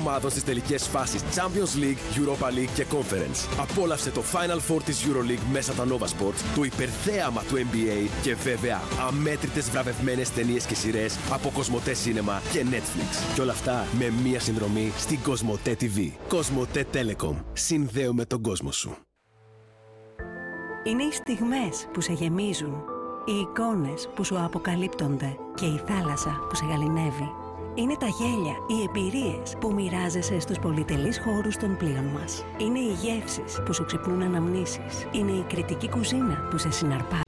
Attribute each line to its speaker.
Speaker 1: ομάδων στις τελικές φάσεις Champions League, Europa League και Conference. Απόλαυσε το Final Four της EuroLeague μέσα από τα Nova Sports, το υπερθέαμα του NBA και βέβαια αμέτρητες βραβευμένες ταινίες και σειρές από Κοσμοτέ Cinema και Netflix. Και όλα αυτά με μία συνδρομή στην Κοσμοτέ TV. Κοσμοτέ Telecom. Συνδέουμε τον κόσμο σου.
Speaker 2: Είναι οι στιγμές που σε γεμίζουν, οι εικόνες που σου αποκαλύπτονται και η θάλασσα που σε γαληνεύει. Είναι τα γέλια, οι εμπειρίες που μοιράζεσαι στους πολυτελείς χώρους των πλοίων μας. Είναι οι γεύσεις που σου ξυπνούν αναμνήσεις. Είναι η κριτική κουζίνα που σε συναρπάζει.